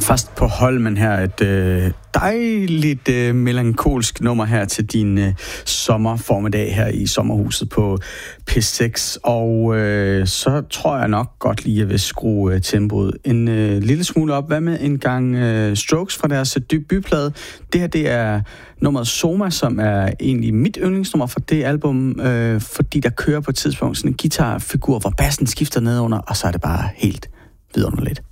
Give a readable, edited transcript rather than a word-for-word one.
Fast på Holmen her, et dejligt melankolsk nummer her til din sommerformiddag her i sommerhuset på P6. Og så tror jeg nok godt lige, at jeg vil skrue tempoet en lille smule op. Hvad med en gang Strokes fra deres debutplade? Det her, det er nummeret Soma, som er egentlig mit yndlingsnummer fra det album, fordi der kører på et tidspunkt sådan en guitarfigur, hvor bassen skifter nedunder, og så er det bare helt vidunderligt.